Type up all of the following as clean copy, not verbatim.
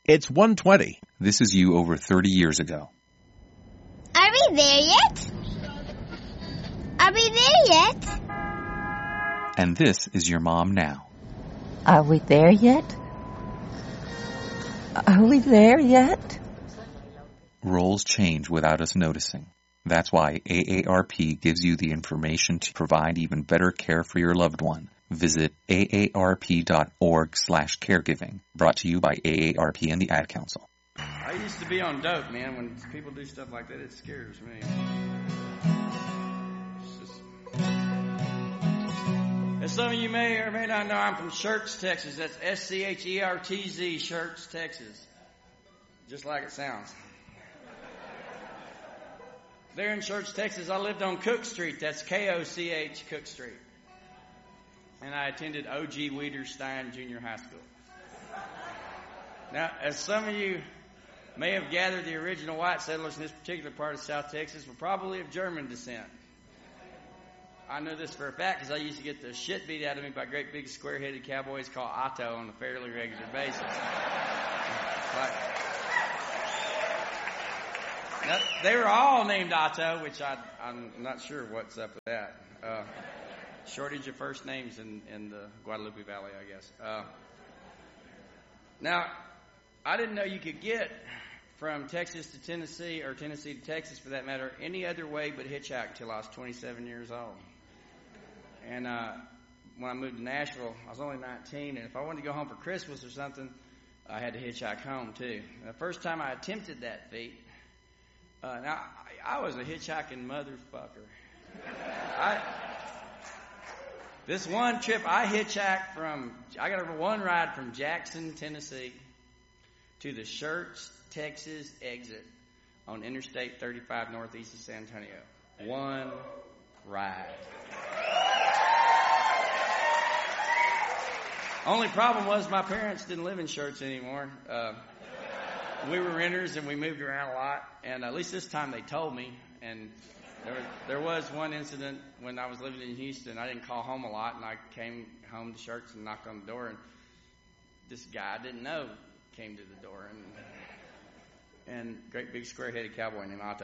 It's 1:20. This is you over 30 years ago. Are we there yet? Are we there yet? And this is your mom now. Are we there yet? Are we there yet? Roles change without us noticing. That's why AARP gives you the information to provide even better care for your loved one. Visit aarp.org/caregiving. Brought to you by AARP and the Ad Council. I used to be on dope, man. When people do stuff like that, it scares me. As some of you may or may not know, I'm from Schertz, Texas. That's SCHERTZ, Schertz, Texas. Just like it sounds. There in Schertz, Texas, I lived on Cook Street. That's KOCH, Cook Street. And I attended O.G. Wiederstein Junior High School. Now, as some of you may have gathered, the original white settlers in this particular part of South Texas were probably of German descent. I know this for a fact because I used to get the shit beat out of me by great big square-headed cowboys called Otto on a fairly regular basis. Now, they were all named Otto, which I'm not sure what's up with that. Shortage of first names in the Guadalupe Valley, I guess. Now, I didn't know you could get from Texas to Tennessee, or Tennessee to Texas for that matter, any other way but hitchhike until I was 27 years old. And when I moved to Nashville, I was only 19, and if I wanted to go home for Christmas or something, I had to hitchhike home too. The first time I attempted that feat, now I was a hitchhiking motherfucker. This one trip, I hitchhiked I got one ride from Jackson, Tennessee to the Schertz, Texas exit on Interstate 35 northeast of San Antonio. One ride. Only problem was my parents didn't live in Schertz anymore. We were renters and we moved around a lot, and at least this time they told me. And there was one incident when I was living in Houston. I didn't call home a lot, and I came home to Schertz and knocked on the door, and this guy I didn't know came to the door, and great big square-headed cowboy named Otto.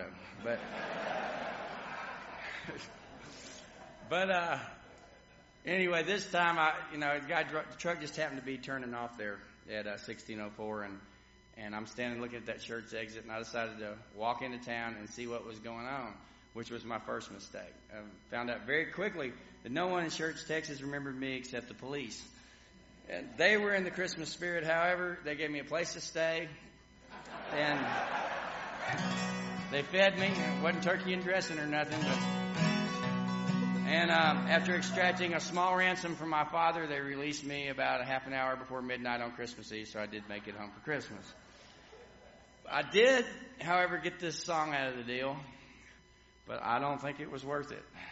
But anyway, this time the truck just happened to be turning off there at 1604, and I'm standing looking at that Schertz exit, and I decided to walk into town and see what was going on, which was my first mistake. I found out very quickly that no one in Schertz, Texas remembered me except the police. And they were in the Christmas spirit, however. They gave me a place to stay, and they fed me. It wasn't turkey and dressing or nothing, and after extracting a small ransom from my father, they released me about a half an hour before midnight on Christmas Eve, so I did make it home for Christmas. I did, however, get this song out of the deal, but I don't think it was worth it.